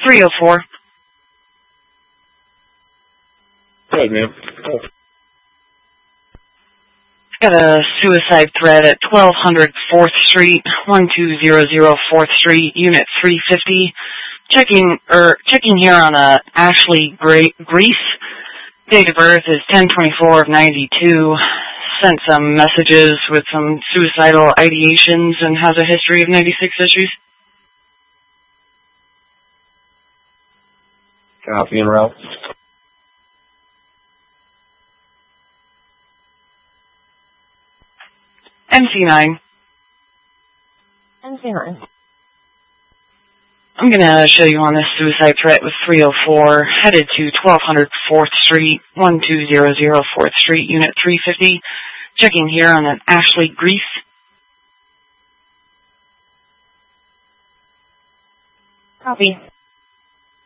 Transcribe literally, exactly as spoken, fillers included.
three oh four. Go ahead, ma'am. Oh. Got a suicide threat at twelve hundred fourth Street, one two zero zero fourth Street, Unit three fifty. Checking, er, checking here on a Ashley Gre Grease. Date of birth is ten twenty-four of ninety-two. Sent some messages with some suicidal ideations and has a history of ninety-six issues. Copy and route. M C nine. M C nine. I'm going to show you on this suicide threat with three oh four, headed to twelve hundred fourth Street, one two zero zero fourth Street, Unit three fifty. Checking here on an Ashley Grease. Copy.